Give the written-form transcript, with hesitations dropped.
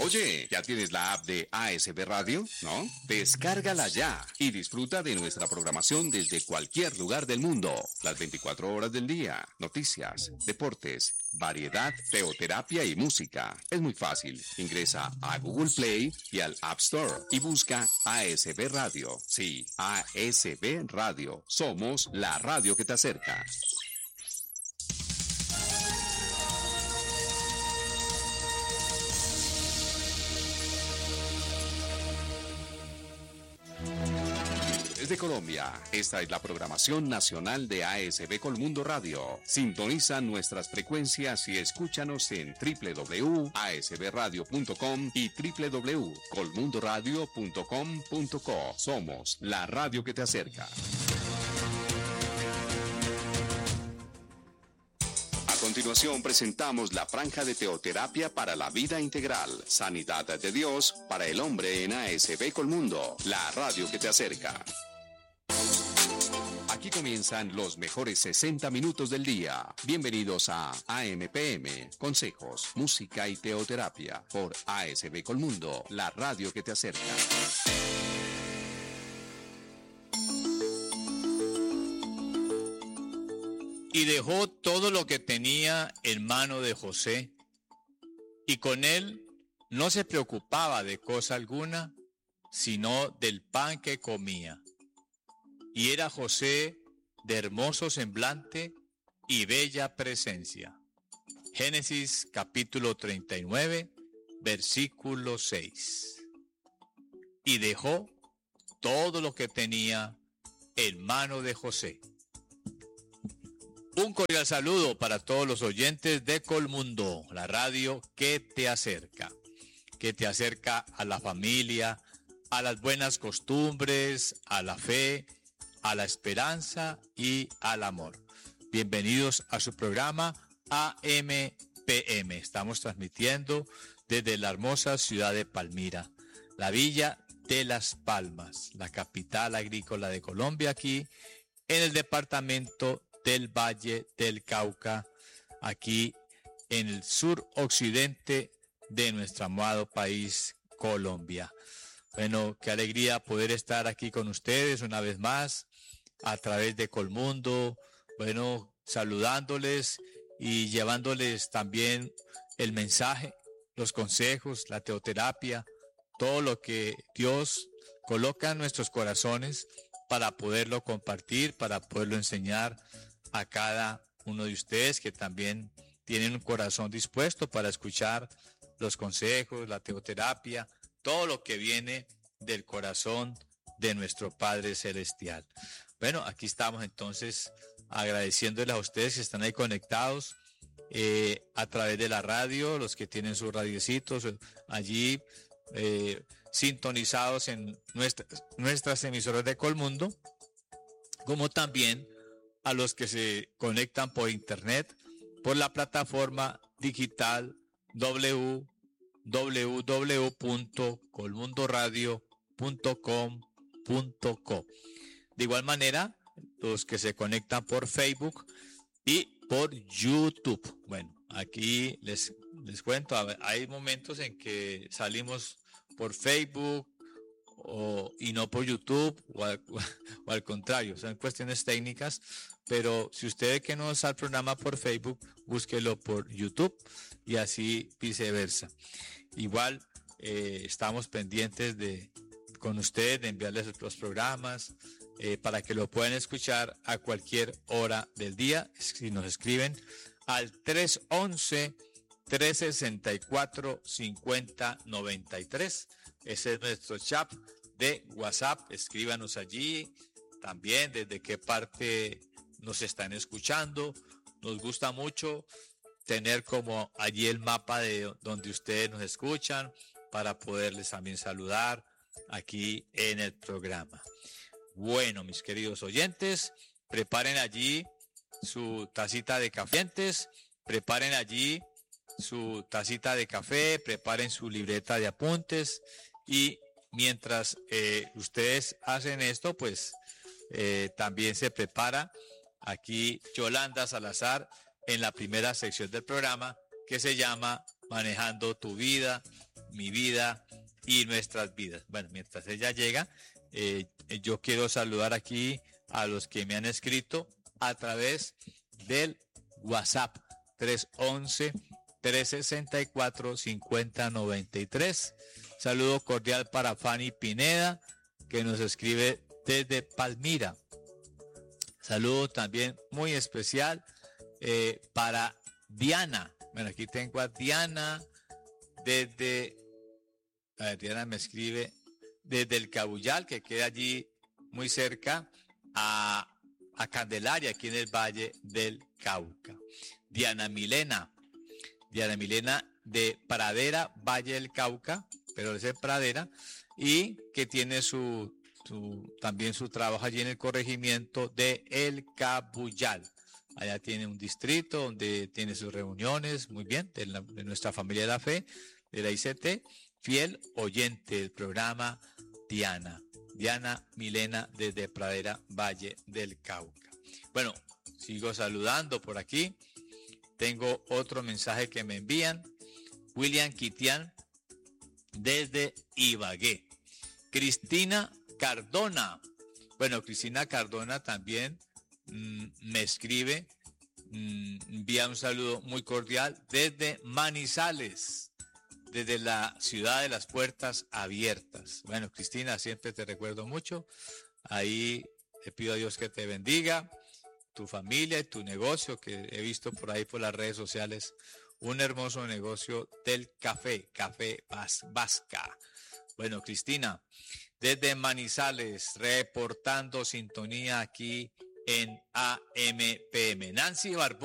Oye, ¿ya tienes la app de ASB Radio? ¿No? Descárgala ya y disfruta de nuestra programación desde cualquier lugar del mundo. Las 24 horas del día, noticias, deportes, variedad, teoterapia y música. Es muy fácil. Ingresa a Google Play y al App Store y busca ASB Radio. Sí, ASB Radio. Somos la radio que te acerca. Desde Colombia, esta es la programación nacional de ASB Colmundo Radio. Sintoniza nuestras frecuencias y escúchanos en www.asbradio.com y www.colmundoradio.com.co. Somos la radio que te acerca. A continuación presentamos la franja de teoterapia para la vida integral, sanidad de Dios para el hombre en ASB Colmundo, la radio que te acerca. Aquí comienzan los mejores 60 minutos del día. Bienvenidos a AMPM, consejos, música y teoterapia por ASB Colmundo, la radio que te acerca. Y dejó todo lo que tenía en mano de José, y con él no se preocupaba de cosa alguna, sino del pan que comía. Y era José de hermoso semblante y bella presencia. Génesis capítulo 39, versículo 6. Y dejó todo lo que tenía en mano de José. Un cordial saludo para todos los oyentes de Colmundo, la radio que te acerca a la familia, a las buenas costumbres, a la fe, a la esperanza y al amor. Bienvenidos a su programa AMPM. Estamos transmitiendo desde la hermosa ciudad de Palmira, la villa de Las Palmas, la capital agrícola de Colombia, aquí en el departamento del Valle del Cauca, aquí en el sur occidente de nuestro amado país, Colombia. Bueno, qué alegría poder estar aquí con ustedes una vez más a través de Colmundo, bueno, saludándoles y llevándoles también el mensaje, los consejos, la teoterapia, todo lo que Dios coloca en nuestros corazones para poderlo compartir, para poderlo enseñar a cada uno de ustedes que también tienen un corazón dispuesto para escuchar los consejos, la teoterapia, todo lo que viene del corazón de nuestro Padre Celestial. Bueno, aquí estamos entonces agradeciéndoles a ustedes que están ahí conectados a través de la radio, los que tienen sus radiecitos allí sintonizados en nuestras emisoras de Colmundo, como también a los que se conectan por internet, por la plataforma digital www.colmundoradio.com.co. De igual manera, los que se conectan por Facebook y por YouTube. Bueno, aquí les cuento, hay momentos en que salimos por Facebook y no por YouTube o al contrario, son cuestiones técnicas, pero si usted ve que no está el programa por Facebook, búsquelo por YouTube y así viceversa. Igual estamos pendientes con ustedes de enviarles los programas para que lo puedan escuchar a cualquier hora del día. Si nos escriben al 311-364-5093, ese es nuestro chat de WhatsApp. Escríbanos allí también desde qué parte nos están escuchando. Nos gusta mucho tener como allí el mapa de donde ustedes nos escuchan para poderles también saludar aquí en el programa. Bueno, mis queridos oyentes, preparen allí su tacita de café, preparen su libreta de apuntes y mientras ustedes hacen esto, pues también se prepara aquí Yolanda Salazar en la primera sección del programa que se llama Manejando tu Vida, mi vida y nuestras vidas. Bueno, mientras ella llega, yo quiero saludar aquí a los que me han escrito a través del WhatsApp 311-364-5093. Saludo cordial para Fanny Pineda, que nos escribe desde Palmira. Saludo también muy especial para Diana. Bueno, aquí tengo a Diana desde... A ver, Diana me escribe desde el Cabullal, que queda allí muy cerca a Candelaria, aquí en el Valle del Cauca. Diana Milena de Pradera, Valle del Cauca, pero es de Pradera, y que tiene también su trabajo allí en el corregimiento de El Cabullal. Allá tiene un distrito donde tiene sus reuniones, muy bien, de nuestra familia de la fe, de la ICT, fiel oyente del programa Diana Milena desde Pradera, Valle del Cauca. Bueno, sigo saludando por aquí. Tengo otro mensaje que me envían. William Quitián desde Ibagué. Cristina Cardona. Bueno, Cristina Cardona también me escribe, envía un saludo muy cordial desde Manizales, desde la ciudad de las puertas abiertas. Bueno, Cristina, siempre te recuerdo mucho. Ahí le pido a Dios que te bendiga, tu familia y tu negocio, que he visto por ahí por las redes sociales, un hermoso negocio del café Vasca. Bueno, Cristina, desde Manizales, reportando sintonía aquí en AMPM. Nancy Barbosa.